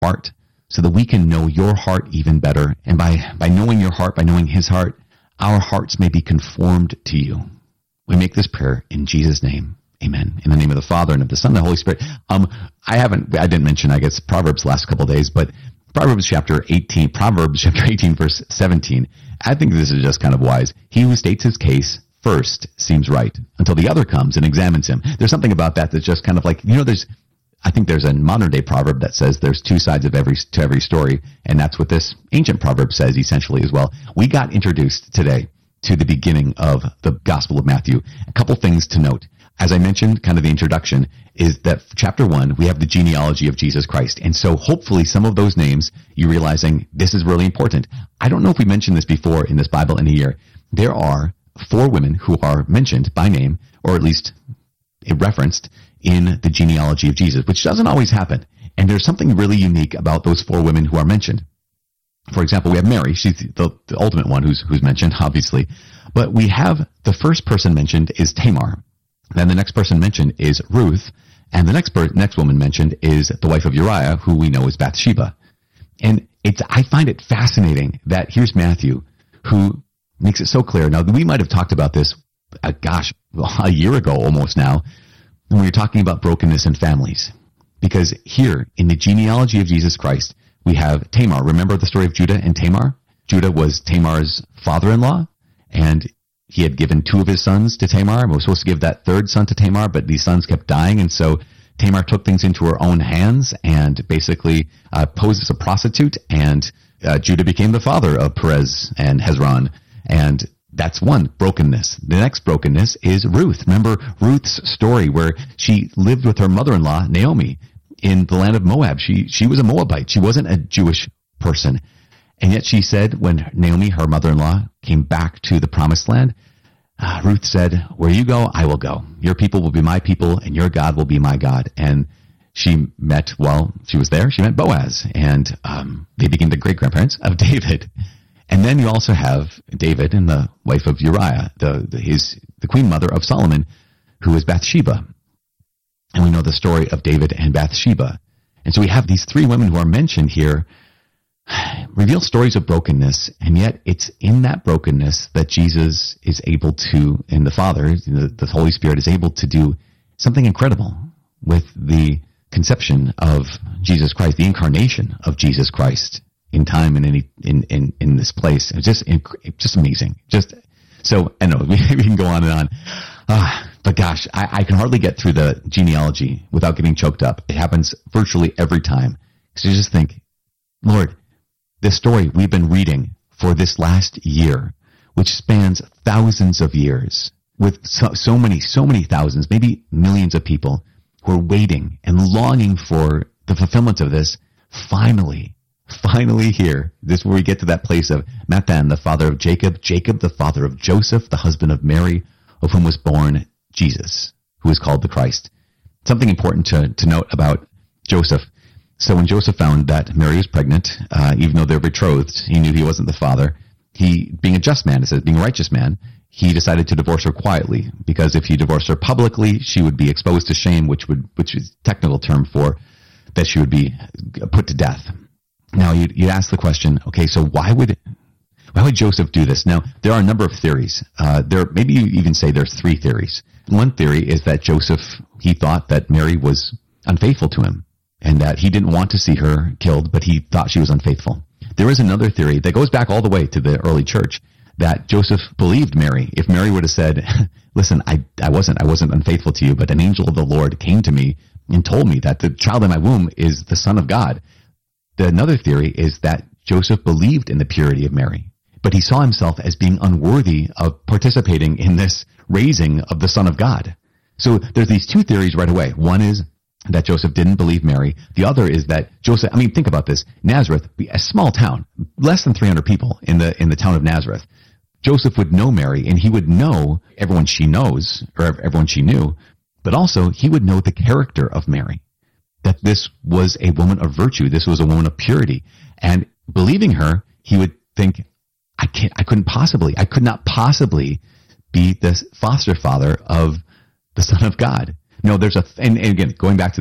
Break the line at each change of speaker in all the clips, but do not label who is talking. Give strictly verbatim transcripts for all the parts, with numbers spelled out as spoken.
heart so that we can know your heart even better. And by, by knowing your heart, by knowing his heart, our hearts may be conformed to you. We make this prayer in Jesus' name. Amen. In the name of the Father and of the Son and the Holy Spirit. Um, I haven't, I didn't mention, I guess, Proverbs the last couple of days, but Proverbs chapter eighteen, Proverbs chapter eighteen, verse seventeen. I think this is just kind of wise. He who states his case first seems right until the other comes and examines him. There's something about that that's just kind of like, you know, there's, I think there's a modern day proverb that says there's two sides of every, to every story. And that's what this ancient proverb says essentially as well. We got introduced today to the beginning of the Gospel of Matthew. A couple things to note. As I mentioned, kind of the introduction is that chapter one, we have the genealogy of Jesus Christ. And so hopefully some of those names, you're realizing this is really important. I don't know if we mentioned this before in this Bible in a year. There are four women who are mentioned by name, or at least referenced in the genealogy of Jesus, which doesn't always happen. And there's something really unique about those four women who are mentioned. For example, we have Mary. She's the, the ultimate one who's, who's mentioned, obviously. But we have the first person mentioned is Tamar. Then the next person mentioned is Ruth, and the next per- next woman mentioned is the wife of Uriah, who we know is Bathsheba. And it's I find it fascinating that here's Matthew, who makes it so clear. Now, we might have talked about this, uh, gosh, a year ago almost now, when we were talking about brokenness in families. Because here, in the genealogy of Jesus Christ, we have Tamar. Remember the story of Judah and Tamar? Judah was Tamar's father-in-law, and he had given two of his sons to Tamar. We were supposed to give that third son to Tamar, but these sons kept dying. And so Tamar took things into her own hands and basically uh, posed as a prostitute. And uh, Judah became the father of Perez and Hezron. And that's one brokenness. The next brokenness is Ruth. Remember Ruth's story where she lived with her mother-in-law, Naomi, in the land of Moab. She, she was a Moabite. She wasn't a Jewish person. And yet she said, when Naomi, her mother-in-law, came back to the promised land, uh, Ruth said, where you go, I will go. Your people will be my people, and your God will be my God. And she met, well, she was there, she met Boaz, and um, they became the great-grandparents of David. And then you also have David and the wife of Uriah, the, the, his, the queen mother of Solomon, who is Bathsheba. And we know the story of David and Bathsheba. And so we have these three women who are mentioned here, reveal stories of brokenness, and yet it's in that brokenness that Jesus is able to, and the Father, the, the Holy Spirit is able to do something incredible with the conception of Jesus Christ, the incarnation of Jesus Christ in time and in in in, in this place. It's just just amazing. Just so I know we, we can go on and on, ah, but gosh, I, I can hardly get through the genealogy without getting choked up. It happens virtually every time. So you just think, Lord, this story we've been reading for this last year, which spans thousands of years, with so, so many, so many thousands, maybe millions of people who are waiting and longing for the fulfillment of this, finally, finally here. This is where we get to that place of Matan, the father of Jacob, Jacob, the father of Joseph, the husband of Mary, of whom was born Jesus, who is called the Christ. Something important to, to note about Joseph. So when Joseph found that Mary was pregnant, uh, even though they're betrothed, he knew he wasn't the father. He, being a just man, it says, being a righteous man, he decided to divorce her quietly, because if he divorced her publicly, she would be exposed to shame, which would, which is a technical term for that she would be put to death. Now you you ask the question, okay, so why would why would Joseph do this? Now there are a number of theories. Uh, there maybe you even say there's three theories. One theory is that Joseph, he thought that Mary was unfaithful to him, and that he didn't want to see her killed, but he thought she was unfaithful. There is another theory that goes back all the way to the early church, that Joseph believed Mary. If Mary would have said, listen, I, I wasn't, I wasn't unfaithful to you, but an angel of the Lord came to me and told me that the child in my womb is the Son of God. The, another theory is that Joseph believed in the purity of Mary, but he saw himself as being unworthy of participating in this raising of the Son of God. So there's these two theories right away. One is that Joseph didn't believe Mary. The other is that Joseph, I mean, think about this. Nazareth, a small town, less than three hundred people in the in the town of Nazareth. Joseph would know Mary, and he would know everyone she knows, or everyone she knew, but also he would know the character of Mary, that this was a woman of virtue, this was a woman of purity. And believing her, he would think, I can't, I couldn't possibly, I could not possibly be the foster father of the Son of God. No, there's a, and, and again, going back to this,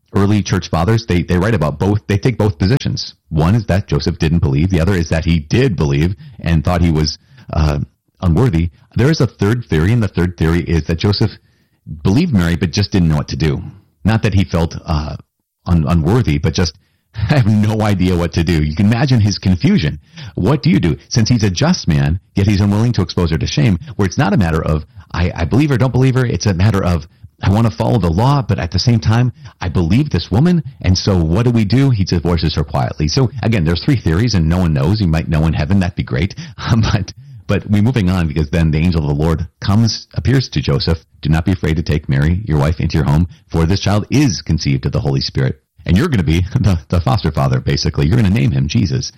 early church fathers, they, they write about both, they take both positions. One is that Joseph didn't believe. The other is that he did believe and thought he was uh, unworthy. There is a third theory, and the third theory is that Joseph believed Mary, but just didn't know what to do. Not that he felt uh, un- unworthy, but just I have no idea what to do. You can imagine his confusion. What do you do? Since he's a just man, yet he's unwilling to expose her to shame, where it's not a matter of, I, I believe her, don't believe her. It's a matter of, I want to follow the law, but at the same time, I believe this woman, and so what do we do? He divorces her quietly. So again, there's three theories, and no one knows. You might know in heaven. That'd be great. but but we're moving on, because then the angel of the Lord comes, appears to Joseph. Do not be afraid to take Mary, your wife, into your home, for this child is conceived of the Holy Spirit. And you're going to be the, the foster father, basically. You're going to name him Jesus.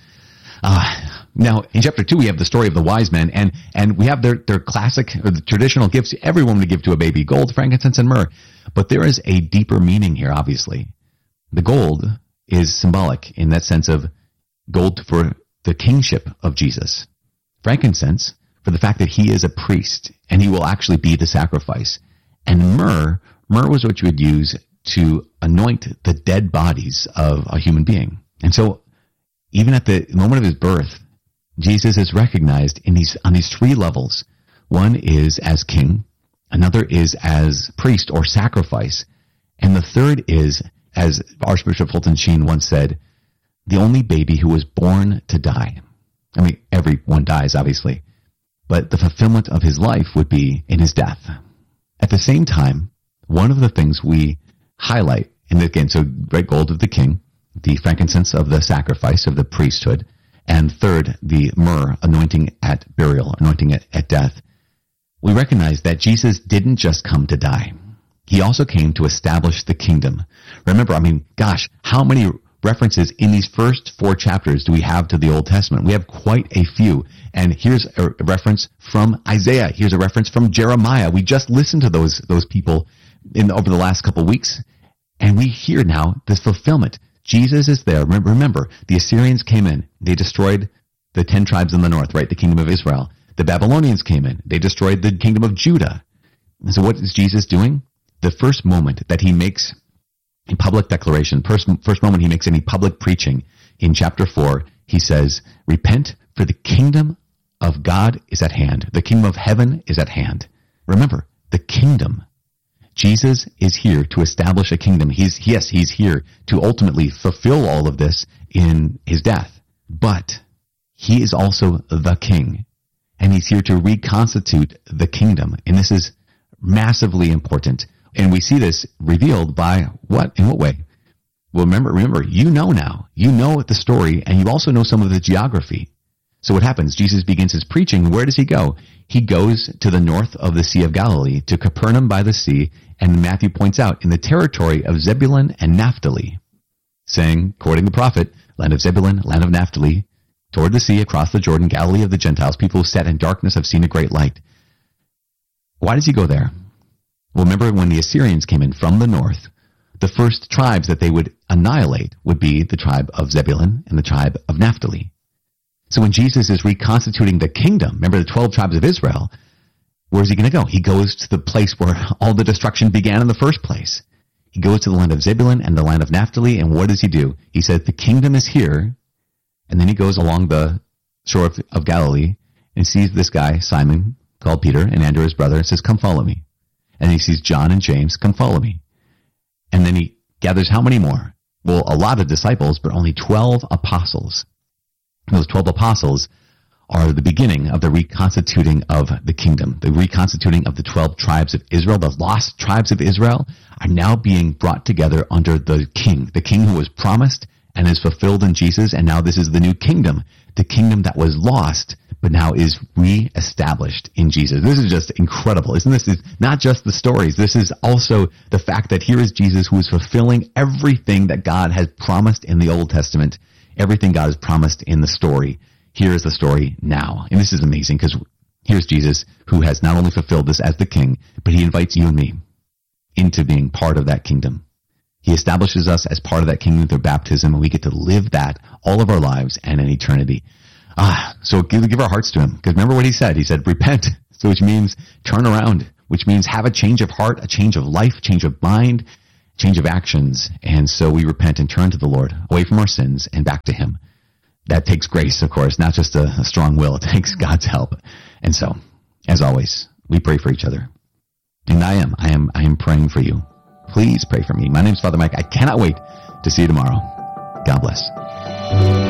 Uh, now, in chapter two, we have the story of the wise men, and, and we have their, their classic, or the traditional gifts every woman to give to a baby, gold, frankincense, and myrrh. But there is a deeper meaning here, obviously. The gold is symbolic in that sense of gold for the kingship of Jesus. Frankincense for the fact that he is a priest, and he will actually be the sacrifice. And myrrh, myrrh was what you would use to anoint the dead bodies of a human being. And so, even at the moment of his birth, Jesus is recognized in these on these three levels. One is as king, another is as priest or sacrifice, and the third is, as Archbishop Fulton Sheen once said, the only baby who was born to die. I mean, everyone dies, obviously, but the fulfillment of his life would be in his death. At the same time, one of the things we highlight, and again, so right, gold of the king, the frankincense of the sacrifice of the priesthood, and third, the myrrh, anointing at burial, anointing at, at death. We recognize that Jesus didn't just come to die. He also came to establish the kingdom. Remember, I mean, gosh, how many references in these first four chapters do we have to the Old Testament? We have quite a few. And here's a reference from Isaiah. Here's a reference from Jeremiah. We just listened to those, those people in over the last couple of weeks. And we hear now this fulfillment. Jesus is there. Remember, the Assyrians came in. They destroyed the ten tribes in the north, right? The kingdom of Israel. The Babylonians came in. They destroyed the kingdom of Judah. And so what is Jesus doing? The first moment that he makes a public declaration, first, first moment he makes any public preaching in chapter four, he says, repent, for the kingdom of God is at hand. The kingdom of heaven is at hand. Remember, the kingdom. Jesus is here to establish a kingdom. He's, yes, he's here to ultimately fulfill all of this in his death. But he is also the king. And he's here to reconstitute the kingdom. And this is massively important. And we see this revealed by what? In what way? Well, remember, remember, you know now. You know the story, and you also know some of the geography. So what happens? Jesus begins his preaching. Where does he go? He goes to the north of the Sea of Galilee, to Capernaum by the sea, and Matthew points out, in the territory of Zebulun and Naphtali, saying, quoting the prophet, land of Zebulun, land of Naphtali, toward the sea, across the Jordan, Galilee of the Gentiles, people who sat in darkness have seen a great light. Why does he go there? Well, remember when the Assyrians came in from the north, the first tribes that they would annihilate would be the tribe of Zebulun and the tribe of Naphtali. So when Jesus is reconstituting the kingdom, remember the twelve tribes of Israel, where's he going to go? He goes to the place where all the destruction began in the first place. He goes to the land of Zebulun and the land of Naphtali, and what does he do? He says, the kingdom is here, and then he goes along the shore of, of Galilee and sees this guy, Simon, called Peter, and Andrew, his brother, and says, come follow me. And he sees John and James, come follow me. And then he gathers how many more? Well, a lot of disciples, but only twelve apostles. Those twelve apostles are the beginning of the reconstituting of the kingdom, the reconstituting of the twelve tribes of Israel. The lost tribes of Israel are now being brought together under the king, the king who was promised and is fulfilled in Jesus. And now this is the new kingdom, the kingdom that was lost, but now is reestablished in Jesus. This is just incredible. Isn't this? It's not just the stories. This is also the fact that here is Jesus who is fulfilling everything that God has promised in the Old Testament. Everything God has promised in the story. Here is the story now. And this is amazing because here's Jesus who has not only fulfilled this as the king, but he invites you and me into being part of that kingdom. He establishes us as part of that kingdom through baptism, and we get to live that all of our lives and in eternity. Ah, so give, give our hearts to him. Because remember what he said. He said, repent, so which means turn around, which means have a change of heart, a change of life, change of mind, change of actions. And so we repent and turn to the Lord, away from our sins and back to him. That takes grace, of course, not just a, a strong will. It takes God's help. And so, as always, we pray for each other. And I am, I am, I am praying for you. Please pray for me. My name is Father Mike. I cannot wait to see you tomorrow. God bless.